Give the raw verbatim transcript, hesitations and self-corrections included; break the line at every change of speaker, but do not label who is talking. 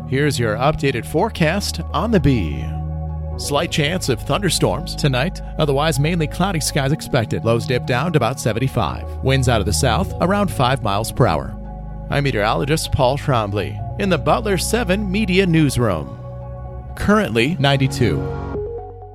Here's your updated forecast on the Bee. Slight chance of thunderstorms tonight, otherwise mainly cloudy skies expected. Lows dip down to about seventy-five. Winds out of the south around five miles per hour. I'm meteorologist Paul Trombley in the Butler seven Media Newsroom. Currently ninety-two.